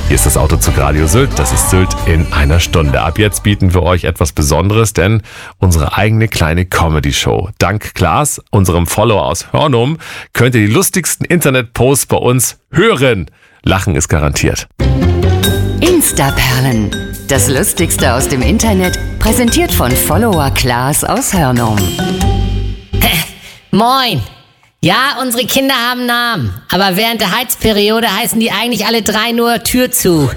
Hier ist das Autozug Radio Sylt. Das ist Sylt in einer Stunde. Ab jetzt bieten wir euch etwas Besonderes, denn unsere eigene kleine Comedy-Show. Dank Klaas, unserem Follower aus Hörnum, könnt ihr die lustigsten Internetposts bei uns hören. Lachen ist garantiert. Instaperlen. Das Lustigste aus dem Internet, präsentiert von Follower Klaas aus Hörnum. Moin! Ja, unsere Kinder haben Namen, aber während der Heizperiode heißen die eigentlich alle 3 nur Tür zu.